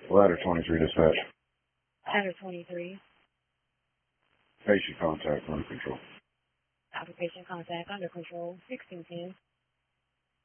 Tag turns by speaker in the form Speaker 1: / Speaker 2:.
Speaker 1: Ladder 23 dispatch.
Speaker 2: Ladder 23.
Speaker 1: Patient contact under control.
Speaker 2: Patient contact under control. 1610.